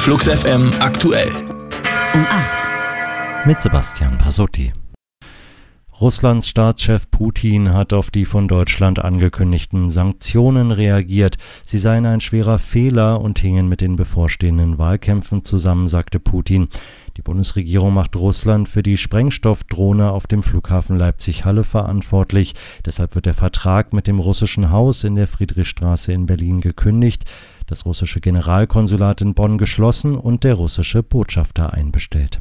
Flux FM aktuell. Um 8. Mit Sebastian Pasotti. Russlands Staatschef Putin hat auf die von Deutschland angekündigten Sanktionen reagiert. Sie seien ein schwerer Fehler und hingen mit den bevorstehenden Wahlkämpfen zusammen, sagte Putin. Die Bundesregierung macht Russland für die Sprengstoffdrohne auf dem Flughafen Leipzig-Halle verantwortlich. Deshalb wird der Vertrag mit dem russischen Haus in der Friedrichstraße in Berlin gekündigt, das russische Generalkonsulat in Bonn geschlossen und der russische Botschafter einbestellt.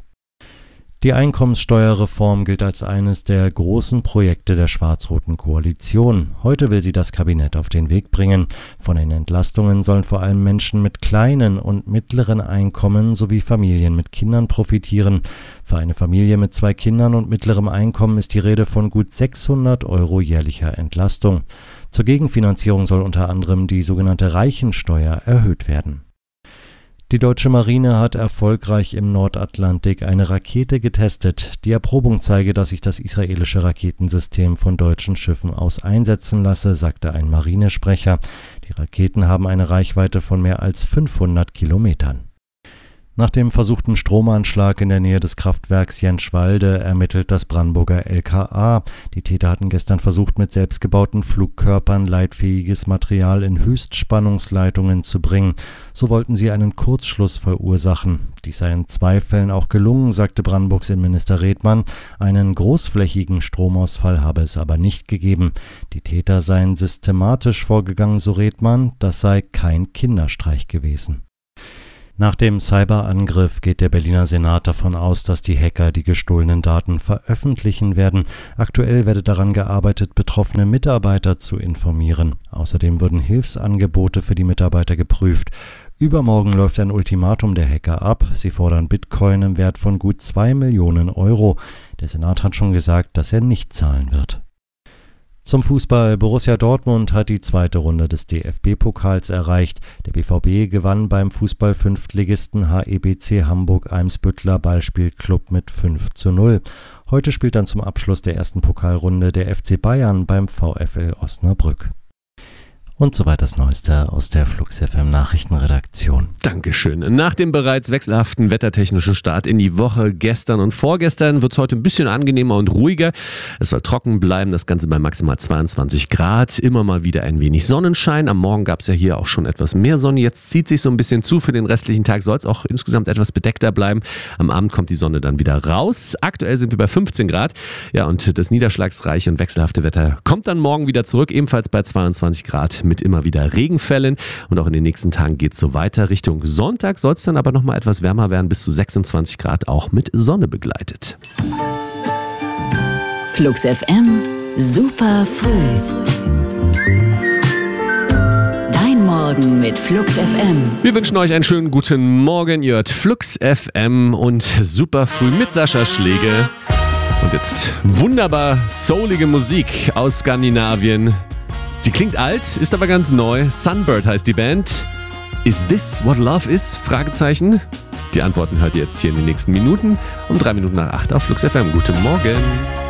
Die Einkommenssteuerreform gilt als eines der großen Projekte der schwarz-roten Koalition. Heute will sie das Kabinett auf den Weg bringen. Von den Entlastungen sollen vor allem Menschen mit kleinen und mittleren Einkommen sowie Familien mit Kindern profitieren. Für eine Familie mit 2 Kindern und mittlerem Einkommen ist die Rede von gut 600 € jährlicher Entlastung. Zur Gegenfinanzierung soll unter anderem die sogenannte Reichensteuer erhöht werden. Die deutsche Marine hat erfolgreich im Nordatlantik eine Rakete getestet. Die Erprobung zeige, dass sich das israelische Raketensystem von deutschen Schiffen aus einsetzen lasse, sagte ein Marinesprecher. Die Raketen haben eine Reichweite von mehr als 500 Kilometern. Nach dem versuchten Stromanschlag in der Nähe des Kraftwerks Jentschwalde ermittelt das Brandenburger LKA. Die Täter hatten gestern versucht, mit selbstgebauten Flugkörpern leitfähiges Material in Höchstspannungsleitungen zu bringen. So wollten sie einen Kurzschluss verursachen. Dies sei in 2 Fällen auch gelungen, sagte Brandenburgs Innenminister Redmann. Einen großflächigen Stromausfall habe es aber nicht gegeben. Die Täter seien systematisch vorgegangen, so Redmann. Das sei kein Kinderstreich gewesen. Nach dem Cyberangriff geht der Berliner Senat davon aus, dass die Hacker die gestohlenen Daten veröffentlichen werden. Aktuell werde daran gearbeitet, betroffene Mitarbeiter zu informieren. Außerdem würden Hilfsangebote für die Mitarbeiter geprüft. Übermorgen läuft ein Ultimatum der Hacker ab. Sie fordern Bitcoin im Wert von gut 2 Millionen €. Der Senat hat schon gesagt, dass er nicht zahlen wird. Zum Fußball. Borussia Dortmund hat die 2. Runde des DFB-Pokals erreicht. Der BVB gewann beim Fußball-Fünftligisten HEBC Hamburg-Eimsbütteler Ballspielclub mit 5:0. Heute spielt dann zum Abschluss der ersten Pokalrunde der FC Bayern beim VfL Osnabrück. Und soweit das Neueste aus der Flux FM Nachrichtenredaktion. Dankeschön. Nach dem bereits wechselhaften wettertechnischen Start in die Woche gestern und vorgestern wird es heute ein bisschen angenehmer und ruhiger. Es soll trocken bleiben, das Ganze bei maximal 22 Grad. Immer mal wieder ein wenig Sonnenschein. Am Morgen gab es ja hier auch schon etwas mehr Sonne. Jetzt zieht sich so ein bisschen zu. Für den restlichen Tag soll es auch insgesamt etwas bedeckter bleiben. Am Abend kommt die Sonne dann wieder raus. Aktuell sind wir bei 15 Grad. Ja, und das niederschlagsreiche und wechselhafte Wetter kommt dann morgen wieder zurück. Ebenfalls bei 22 Grad. Mit immer wieder Regenfällen und auch in den nächsten Tagen geht es so weiter. Richtung Sonntag soll es dann aber nochmal etwas wärmer werden, bis zu 26 Grad, auch mit Sonne begleitet. Flux FM, super früh. Dein Morgen mit Flux FM. Wir wünschen euch einen schönen guten Morgen. Ihr hört Flux FM und super früh mit Sascha Schläge. Und jetzt wunderbar soulige Musik aus Skandinavien. Sie klingt alt, ist aber ganz neu. Sunbird heißt die Band. Is this what love is? Fragezeichen. Die Antworten hört ihr jetzt hier in den nächsten Minuten. Um 3 Minuten nach 8 auf Flux FM. Guten Morgen.